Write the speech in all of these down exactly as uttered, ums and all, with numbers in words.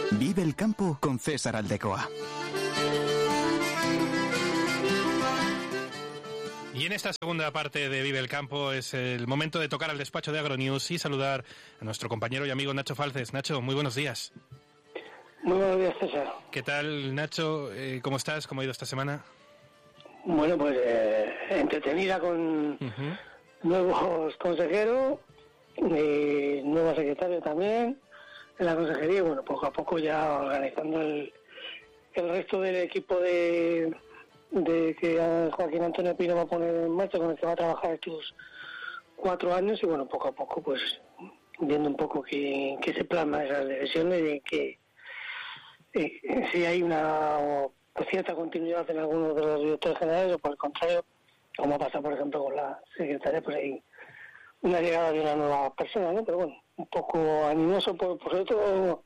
Vive el campo con César Aldecoa. Y en esta segunda parte de Vive el Campo es el momento de tocar al despacho de Agronews y saludar a nuestro compañero y amigo Nacho Falces. Nacho, muy buenos días. Muy buenos días, César. ¿Qué tal, Nacho? Eh, ¿Cómo estás? ¿Cómo ha ido esta semana? Bueno, pues eh, entretenida con uh-huh. nuevos consejeros, eh, nuevo secretario también en la consejería. Bueno, poco a poco ya organizando el, el resto del equipo de... de que Joaquín Antonio Pino va a poner en marcha, con el que va a trabajar estos cuatro años, y bueno, poco a poco pues viendo un poco que, que se plasma esas decisiones y que eh, si hay una cierta continuidad en algunos de los directores generales, o por el contrario, como pasa por ejemplo con la secretaria, pues hay una llegada de una nueva persona, ¿no? Pero bueno, un poco animoso por, por sobre todo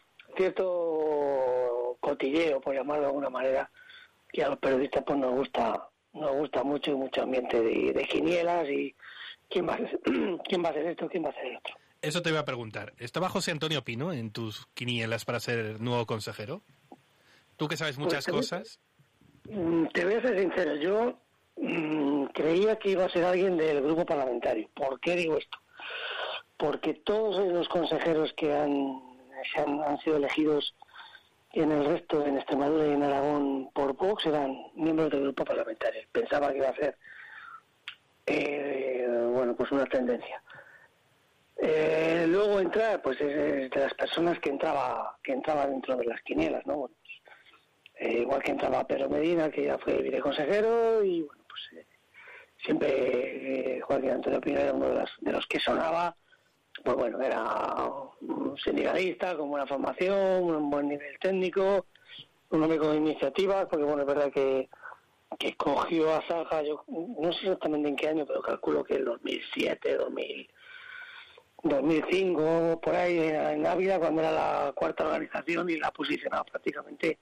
cierto cotilleo, por llamarlo de alguna manera, que a los periodistas pues nos gusta nos gusta mucho, y mucho ambiente de, de quinielas y quién va a hacer, quién va a hacer esto, quién va a hacer el otro. Eso te iba a preguntar. ¿Estaba José Antonio Pino en tus quinielas para ser nuevo consejero? Tú que sabes muchas pues te, cosas. Te voy a ser sincero, yo mmm, creía que iba a ser alguien del grupo parlamentario. ¿Por qué digo esto? Porque todos los consejeros que han, se han, han sido elegidos en el resto, en Extremadura y en Aragón, por Vox, eran miembros del grupo parlamentario. Pensaba que iba a ser eh, bueno, pues una tendencia. Eh, luego entrar, pues es de las personas que entraba que entraba dentro de las quinielas, ¿no? Bueno, pues, eh, igual que entraba Pedro Medina, que ya fue viceconsejero, y bueno, pues eh, siempre eh, Joaquín Antonio Pino era uno de, las, de los que sonaba. Pues bueno, era un sindicalista con buena formación, un buen nivel técnico, un hombre con iniciativas, porque bueno, es verdad que, que cogió a Saja, yo no sé exactamente en qué año, pero calculo que en dos mil siete, dos mil, dos mil cinco, por ahí en Ávila, cuando era la cuarta organización, y la posicionaba prácticamente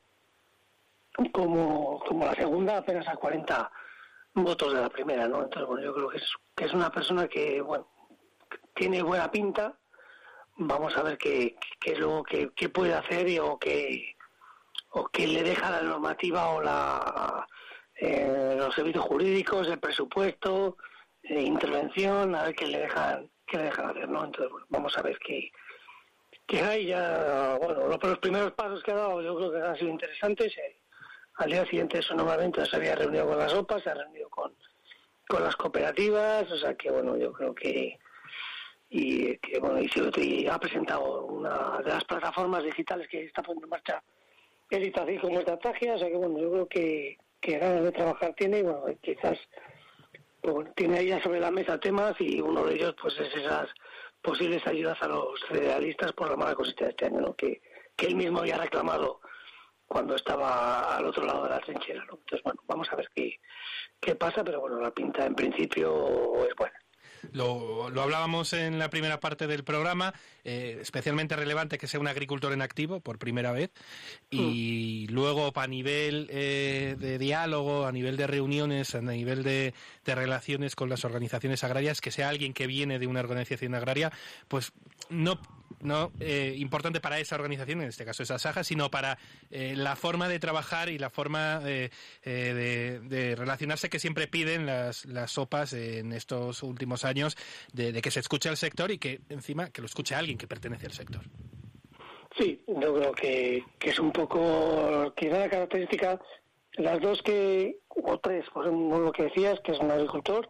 como, como la segunda, apenas a cuarenta votos de la primera, ¿no? Entonces bueno, yo creo que es, que es una persona que, bueno, tiene buena pinta. Vamos a ver qué, qué es lo que, que puede hacer, y, o qué o qué le deja la normativa o la eh, los servicios jurídicos, el presupuesto, eh, intervención, a ver qué le dejan qué le dejan hacer, ¿no? Entonces bueno, vamos a ver qué qué hay. Ya bueno, los, los primeros pasos que ha dado yo creo que han sido interesantes. Eh, al día siguiente de su nombramiento se había reunido con las O P A, se ha reunido con con las cooperativas, o sea que bueno, yo creo que y que bueno, y, y ha presentado una de las plataformas digitales que está poniendo en marcha Élite así como estrategia, o sea que bueno, yo creo que, que ganas de trabajar tiene, y bueno, quizás pues bueno, tiene ahí ya sobre la mesa temas, y uno de ellos pues es esas posibles ayudas a los cerealistas por la mala cosecha de este año, ¿no? Que, que él mismo había reclamado cuando estaba al otro lado de la trinchera, ¿no? Entonces bueno, vamos a ver qué, qué pasa, pero bueno, la pinta en principio es buena. Lo, lo hablábamos en la primera parte del programa, eh, especialmente relevante que sea un agricultor en activo por primera vez, y mm. luego a nivel eh, de diálogo, a nivel de reuniones, a nivel de, de relaciones con las organizaciones agrarias, que sea alguien que viene de una organización agraria, pues no no eh, importante para esa organización, en este caso esa Saja, sino para eh, la forma de trabajar y la forma eh, eh, de, de relacionarse que siempre piden las, las O P As en estos últimos años, de, de que se escuche al sector, y que encima que lo escuche alguien que pertenece al sector. Sí, yo creo que, que es un poco quizá la característica, las dos que, o tres, por ejemplo, lo que decías, que es un agricultor,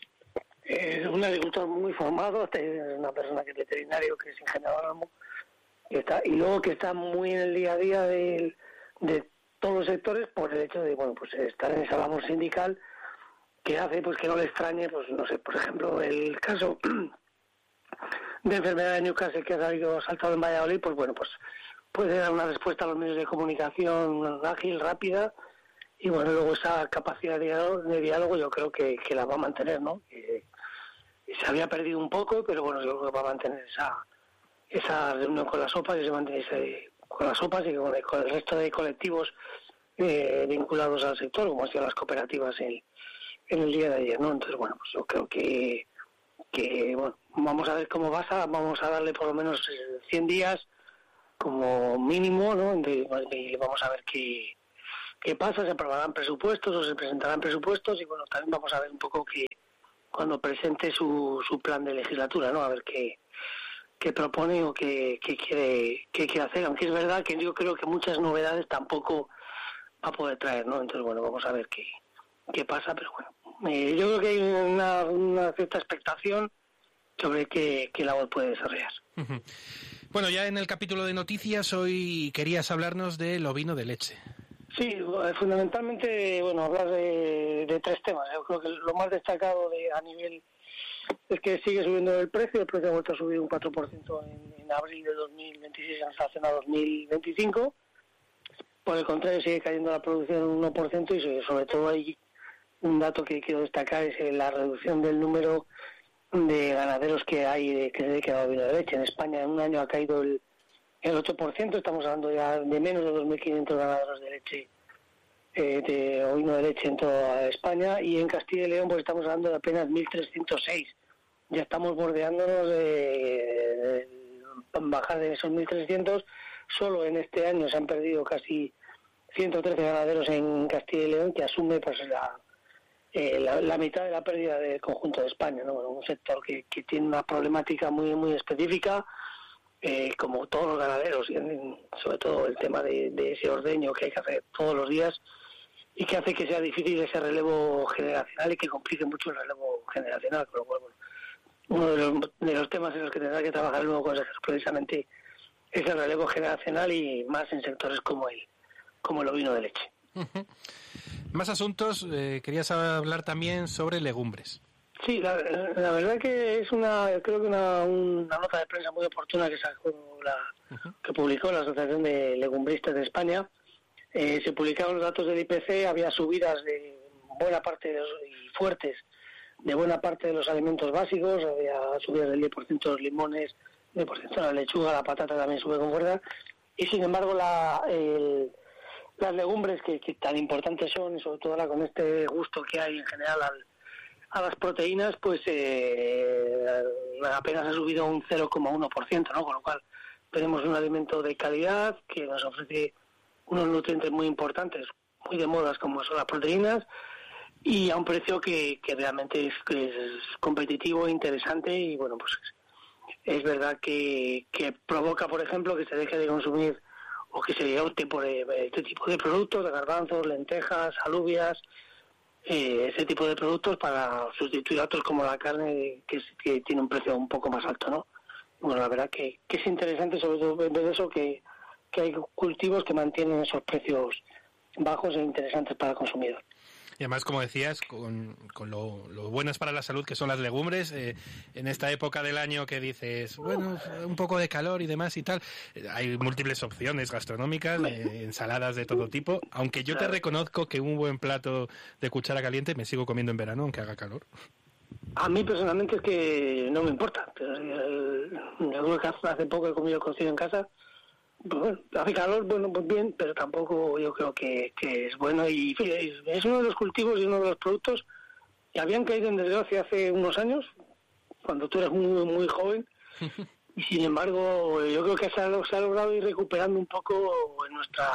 es un agricultor muy formado, es una persona que es veterinario, que es ingeniero agrónomo, que está, y luego que está muy en el día a día de, de todos los sectores, por el hecho de, bueno, pues estar en esa labor sindical, que hace pues que no le extrañe, pues no sé, por ejemplo, el caso de enfermedad de Newcastle que ha salido saltado en Valladolid, pues bueno, pues puede dar una respuesta a los medios de comunicación ágil, rápida, y bueno, luego esa capacidad de diálogo, de diálogo yo creo que, que la va a mantener, ¿no? Que, se había perdido un poco, pero bueno, yo creo que va a mantener esa esa reunión con las O P As, y se mantiene ese, con las O P As y con el, con el resto de colectivos eh, vinculados al sector, como han sido las cooperativas en, en el día de ayer, ¿no? Entonces, bueno, pues yo creo que, que bueno, vamos a ver cómo pasa, vamos a darle por lo menos cien días como mínimo, ¿no? Entonces, vamos a ver qué, qué pasa, se aprobarán presupuestos o se presentarán presupuestos y bueno, también vamos a ver un poco que cuando presente su, su plan de legislatura, ¿no? A ver qué, qué propone o qué, qué quiere qué quiere hacer, aunque es verdad que yo creo que muchas novedades tampoco va a poder traer, ¿no? Entonces, bueno, vamos a ver qué, qué pasa, pero bueno, eh, yo creo que hay una, una cierta expectación sobre qué, qué labor puede desarrollar. Uh-huh. Bueno, ya en el capítulo de noticias hoy querías hablarnos del ovino de leche. Sí, fundamentalmente, bueno, hablar de, de tres temas. Yo creo que lo más destacado de, a nivel es que sigue subiendo el precio, el precio ha vuelto a subir un cuatro por ciento en, en abril de dos mil veintiséis en relación a dos mil veinticinco. Por el contrario, sigue cayendo la producción un uno por ciento y sobre todo hay un dato que quiero destacar, es la reducción del número de ganaderos que hay que se dedican al ovino de leche. En España en un año ha caído el el ocho por ciento, estamos hablando ya de menos de dos mil quinientos ganaderos de leche, eh, de ovino de leche en toda España, y en Castilla y León pues estamos hablando de apenas mil trescientos seis. Ya estamos bordeándonos de, de, de bajar de esos mil trescientos. Solo en este año se han perdido casi ciento trece ganaderos en Castilla y León, que asume pues la, eh, la, la mitad de la pérdida del conjunto de España, ¿no? Bueno, un sector que, que tiene una problemática muy muy específica. Eh, como todos los ganaderos, y sobre todo el tema de, de ese ordeño que hay que hacer todos los días y que hace que sea difícil ese relevo generacional y que complique mucho el relevo generacional, con lo cual, bueno, uno de los, de los temas en los que tendrá que trabajar el nuevo consejero precisamente es el relevo generacional y más en sectores como el, como el ovino de leche. Uh-huh. Más asuntos, eh, querías hablar también sobre legumbres. Sí, la, la verdad que es una, creo que una, una nota de prensa muy oportuna que sacó la, uh-huh. que publicó la Asociación de Legumbristas de España. Eh, se publicaron los datos del I P C, había subidas de buena parte de los, y fuertes de buena parte de los alimentos básicos, había subidas del diez por ciento de los limones, diez por ciento de la lechuga, la patata también sube con fuerza, y sin embargo la, el, las legumbres que, que tan importantes son, y sobre todo ahora con este gusto que hay en general al a las proteínas, pues eh, apenas ha subido un cero coma uno por ciento, ¿no? Con lo cual tenemos un alimento de calidad que nos ofrece unos nutrientes muy importantes, muy de modas como son las proteínas, y a un precio que, que realmente es, que es competitivo, interesante, y bueno, pues es verdad que, que provoca, por ejemplo, que se deje de consumir o que se opte por este tipo de productos, de garbanzos, lentejas, alubias, Eh, ese tipo de productos para sustituir a otros como la carne que, que tiene un precio un poco más alto, ¿no? Bueno, la verdad que, que es interesante sobre todo ver eso, que, que hay cultivos que mantienen esos precios bajos e interesantes para el consumidor. Y además, como decías, con, con lo, lo buenas para la salud que son las legumbres, eh, en esta época del año que dices, bueno, un poco de calor y demás y tal, eh, hay múltiples opciones gastronómicas, eh, ensaladas de todo tipo, aunque yo te reconozco que un buen plato de cuchara caliente me sigo comiendo en verano, aunque haga calor. A mí personalmente es que no me importa, pero eh, yo creo que hace poco he comido cocido en casa. Pues bueno, hace calor, bueno, pues bien, pero tampoco yo creo que, que es bueno, y es uno de los cultivos y uno de los productos que habían caído en desgracia hace unos años, cuando tú eras muy muy joven, y sin embargo yo creo que se ha, se ha logrado ir recuperando un poco en nuestra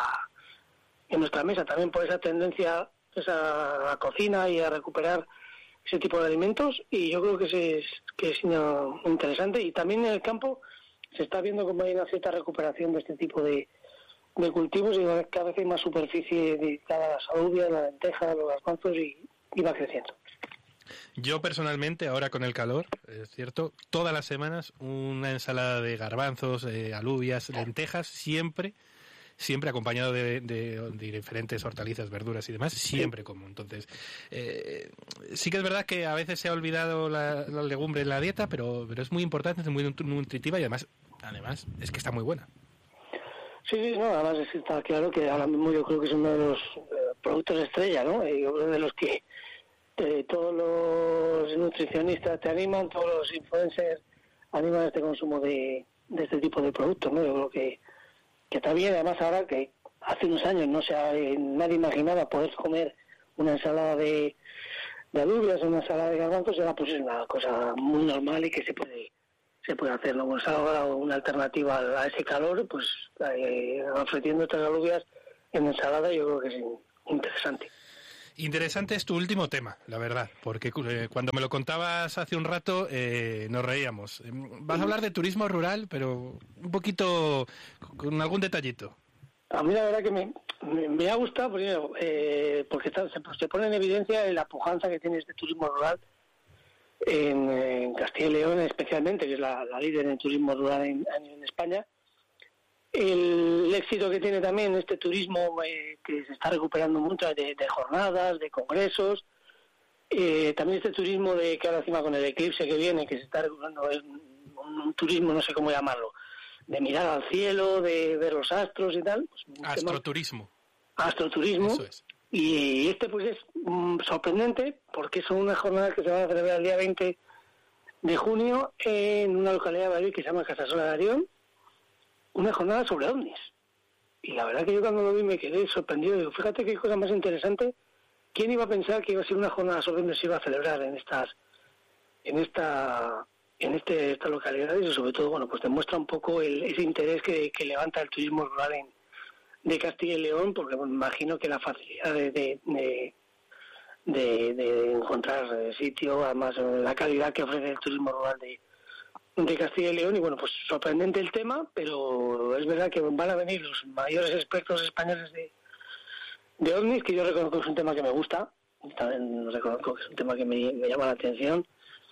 en nuestra mesa, también por esa tendencia esa, a la cocina y a recuperar ese tipo de alimentos, y yo creo que es, que es interesante, y también en el campo se está viendo como hay una cierta recuperación de este tipo de, de cultivos, y cada vez hay más superficie dedicada a las alubias, las lentejas, los garbanzos, y, y va creciendo. Yo personalmente, ahora con el calor, es cierto, todas las semanas una ensalada de garbanzos, eh, alubias, lentejas, siempre, siempre acompañado de, de, de diferentes hortalizas, verduras y demás, siempre como. Entonces, eh, sí que es verdad que a veces se ha olvidado la, la legumbre en la dieta, pero, pero es muy importante, es muy nutritiva y además, además es que está muy buena. Sí, sí, no, además es, está claro que ahora mismo yo creo que es uno de los eh, productos estrella, ¿no? Y uno de los que eh, todos los nutricionistas te animan, todos los influencers animan a este consumo de, de este tipo de productos, ¿no? Yo creo que, que está bien, además ahora que hace unos años no se ha, eh, nadie imaginaba poder comer una ensalada de, de alubias o una ensalada de garbanzos, y ahora pues es una cosa muy normal y que se puede se puede hacer, ¿no? Pues ahora una alternativa a ese calor, pues eh, ofreciendo estas alubias en ensalada, yo creo que es interesante. Interesante es tu último tema, la verdad, porque eh, cuando me lo contabas hace un rato eh, nos reíamos. Vas a hablar de turismo rural, pero un poquito con algún detallito. A mí la verdad que me, me, me ha gustado primero, eh, porque está, se, se pone en evidencia la pujanza que tiene este turismo rural en, en Castilla y León especialmente, que es la, la líder en turismo rural en, en España. El, el éxito que tiene también este turismo eh, que se está recuperando mucho de, de jornadas, de congresos, eh, también este turismo de que ahora encima con el eclipse que viene, que se está recuperando, es un, un turismo, no sé cómo llamarlo, de mirar al cielo, de ver los astros y tal. Pues astroturismo. Tema, astroturismo. Eso es. Y este pues es mm, sorprendente porque son unas jornadas que se van a celebrar el día veinte de junio en una localidad de Madrid que se llama Casasola de Arión, una jornada sobre ovnis. Y la verdad que yo cuando lo vi me quedé sorprendido. Digo, fíjate qué cosa más interesante. ¿Quién iba a pensar que iba a ser una jornada sobre ovnis se iba a celebrar en estas, en esta, en este, esta localidad? Y sobre todo, bueno, pues demuestra un poco el, ese interés que, que levanta el turismo rural en, de Castilla y León, porque bueno, me imagino que la facilidad de, de, de, de, de encontrar sitio, además la calidad que ofrece el turismo rural de de Castilla y León, y bueno, pues sorprendente el tema, pero es verdad que van a venir los mayores expertos españoles de, de ovnis, que yo reconozco que es un tema que me gusta, también reconozco que es un tema que me, me llama la atención,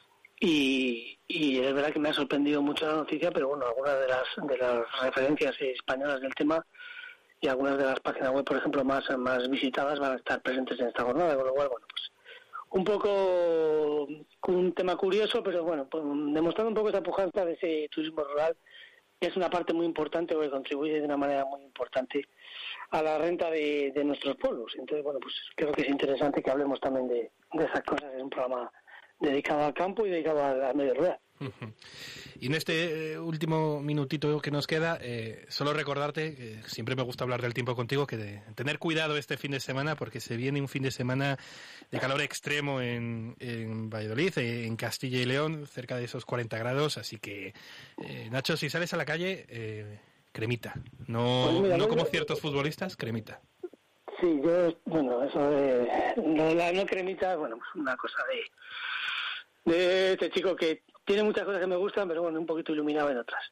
y, y es verdad que me ha sorprendido mucho la noticia, pero bueno, algunas de las de las referencias españolas del tema y algunas de las páginas web, por ejemplo, más, más visitadas van a estar presentes en esta jornada, con lo cual, bueno, pues un poco un tema curioso, pero bueno, pues, demostrando un poco esa pujanza de ese turismo rural, que es una parte muy importante o que contribuye de una manera muy importante a la renta de, de nuestros pueblos. Entonces, bueno, pues creo que es interesante que hablemos también de, de esas cosas en un programa dedicado al campo y dedicado al, al medio rural. Uh-huh. Y en este eh, último minutito que nos queda, eh, solo recordarte, que siempre me gusta hablar del tiempo contigo, que de tener cuidado este fin de semana, porque se viene un fin de semana de calor extremo en, en Valladolid, en Castilla y León, cerca de esos cuarenta grados, así que, eh, Nacho, si sales a la calle, eh, cremita, no, pues mira, no como yo, ciertos futbolistas, cremita. Sí, yo, bueno, eso de no, la no cremita, bueno, pues una cosa de, de este chico que tiene muchas cosas que me gustan, pero bueno, un poquito iluminado en otras.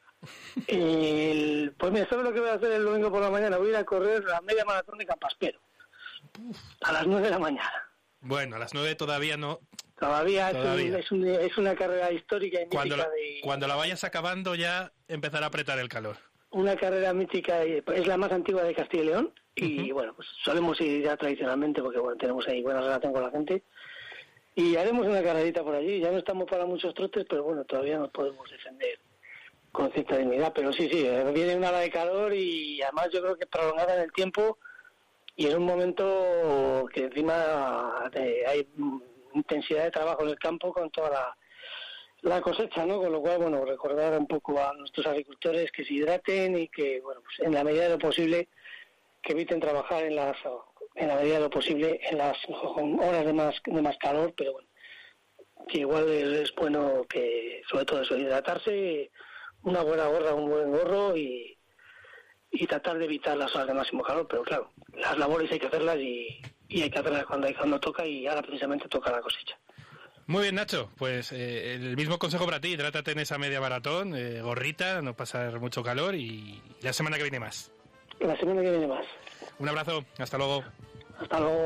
El, pues mira, ¿sabes lo que voy a hacer el domingo por la mañana? Voy a ir a correr la media maratón de Campaspero. A las nueve de la mañana. Bueno, a las nueve todavía no. Todavía, todavía. Es, un, es, un, es una carrera histórica y cuando mítica. La, de, cuando la vayas acabando ya empezará a apretar el calor. Una carrera mítica, y, es la más antigua de Castilla y León. Y uh-huh. bueno, pues solemos ir ya tradicionalmente porque bueno, tenemos ahí buena relación con la gente. Y haremos una carrerita por allí. Ya no estamos para muchos trotes, pero bueno, todavía nos podemos defender con cierta dignidad. Pero sí, sí, viene una hora de calor y además yo creo que prolongada en el tiempo y en un momento que encima de, hay intensidad de trabajo en el campo con toda la, la cosecha, ¿no? Con lo cual, bueno, recordar un poco a nuestros agricultores que se hidraten y que, bueno, pues en la medida de lo posible que eviten trabajar en las... en la medida de lo posible en las horas de más de más calor, pero bueno, que igual es, es bueno que sobre todo eso, hidratarse, una buena gorra, un buen gorro y, y tratar de evitar las horas de máximo calor, pero claro, las labores hay que hacerlas y, y hay que hacerlas cuando hay cuando toca y ahora precisamente toca la cosecha. Muy bien, Nacho, pues eh, el mismo consejo para ti, hidrátate en esa media maratón, eh, gorrita, no pasar mucho calor y la semana que viene más. La semana que viene más. Un abrazo, hasta luego. Hasta luego.